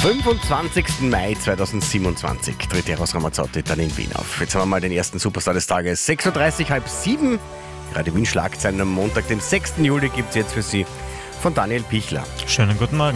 25. Mai 2027 tritt Eros Ramazzotti dann in Wien auf. Jetzt haben wir mal den ersten Superstar des Tages. 6.30 Uhr, halb 7. Gerade Wien-Schlagzeilen am Montag, den 6. Juli, gibt es jetzt für Sie von Daniel Pichler. Schönen guten Morgen.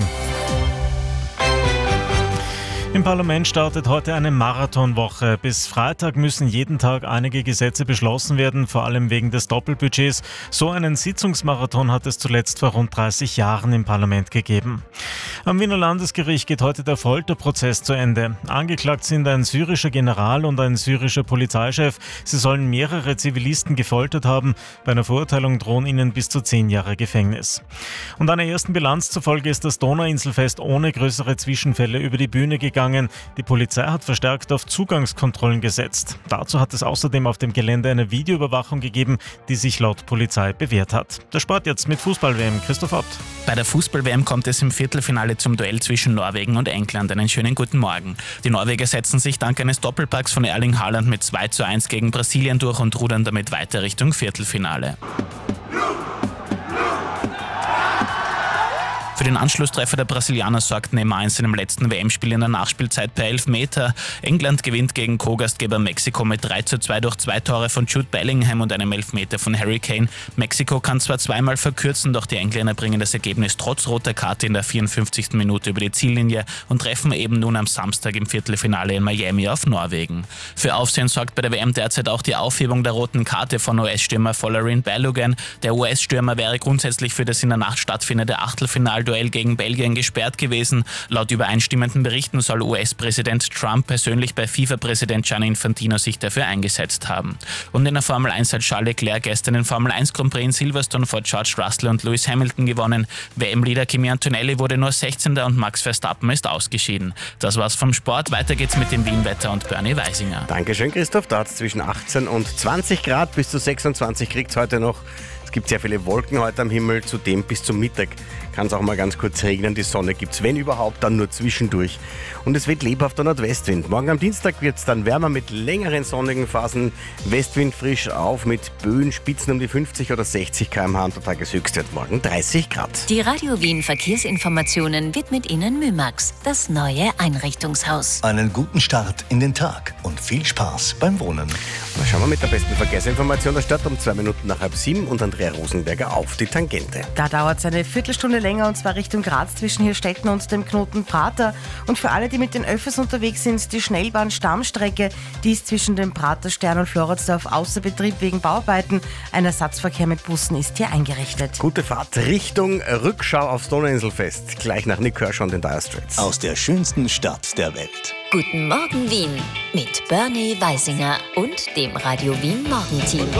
Im Parlament startet heute eine Marathonwoche. Bis Freitag müssen jeden Tag einige Gesetze beschlossen werden, vor allem wegen des Doppelbudgets. So einen Sitzungsmarathon hat es zuletzt vor rund 30 Jahren im Parlament gegeben. Am Wiener Landesgericht geht heute der Folterprozess zu Ende. Angeklagt sind ein syrischer General und ein syrischer Polizeichef. Sie sollen mehrere Zivilisten gefoltert haben. Bei einer Verurteilung drohen ihnen bis zu 10 Jahre Gefängnis. Und einer ersten Bilanz zufolge ist das Donauinselfest ohne größere Zwischenfälle über die Bühne gegangen. Die Polizei hat verstärkt auf Zugangskontrollen gesetzt. Dazu hat es außerdem auf dem Gelände eine Videoüberwachung gegeben, die sich laut Polizei bewährt hat. Der Sport jetzt mit Fußball-WM. Christoph Ott. Bei der Fußball-WM kommt es im Viertelfinale zum Duell zwischen Norwegen und England. Einen schönen guten Morgen. Die Norweger setzen sich dank eines Doppelpacks von Erling Haaland mit 2:1 gegen Brasilien durch und rudern damit weiter Richtung Viertelfinale. Für den Anschlusstreffer der Brasilianer sorgt Neymar in seinem letzten WM-Spiel in der Nachspielzeit per Elfmeter. England gewinnt gegen Co-Gastgeber Mexiko mit 3:2 durch 2 Tore von Jude Bellingham und einem Elfmeter von Harry Kane. Mexiko kann zwar zweimal verkürzen, doch die Engländer bringen das Ergebnis trotz roter Karte in der 54. Minute über die Ziellinie und treffen eben nun am Samstag im Viertelfinale in Miami auf Norwegen. Für Aufsehen sorgt bei der WM derzeit auch die Aufhebung der roten Karte von US-Stürmer Folarin Balogun. Der US-Stürmer wäre grundsätzlich für das in der Nacht stattfindende Achtelfinalduell gegen Belgien gesperrt gewesen. Laut übereinstimmenden Berichten soll US-Präsident Trump persönlich bei FIFA-Präsident Gianni Infantino sich dafür eingesetzt haben. Und in der Formel 1 hat Charles Leclerc gestern den Formel 1 Grand Prix in Silverstone vor George Russell und Lewis Hamilton gewonnen. WM-Leader Kimi Antonelli wurde nur 16. und Max Verstappen ist ausgeschieden. Das war's vom Sport. Weiter geht's mit dem Wien-Wetter und Bernie Weisinger. Dankeschön, Christoph. Da hat es zwischen 18 und 20 Grad, bis zu 26 kriegt es heute noch. Es gibt sehr viele Wolken heute am Himmel, zudem bis zum Mittag kann es auch mal ganz kurz regnen. Die Sonne gibt es, wenn überhaupt, dann nur zwischendurch. Und es weht lebhafter Nordwestwind. Morgen am Dienstag wird es dann wärmer mit längeren sonnigen Phasen. Westwind frisch auf mit Böen, Spitzen um die 50 oder 60 km/h und der Tageshöchstwert morgen 30 Grad. Die Radio Wien Verkehrsinformationen widmet Ihnen Mymax, das neue Einrichtungshaus. Einen guten Start in den Tag und viel Spaß beim Wohnen. Na, schauen wir mit der besten Verkehrsinformation der Stadt um 2 Minuten nach halb 7 und Andrea Rosenberger auf die Tangente. Da dauert es eine Viertelstunde länger und zwar Richtung Graz zwischen Hirstetten und dem Knoten Prater. Und für alle, die mit den Öffis unterwegs sind, die Schnellbahn-Stammstrecke, die ist zwischen dem Prater Stern und Floridsdorf außer Betrieb wegen Bauarbeiten. Ein Ersatzverkehr mit Bussen ist hier eingerichtet. Gute Fahrt Richtung Rückschau aufs Donauinselfest. Gleich nach Nick Kershaw und den Dire Straits. Aus der schönsten Stadt der Welt. Guten Morgen Wien mit Bernie Weisinger und dem Radio Wien Morgenteam.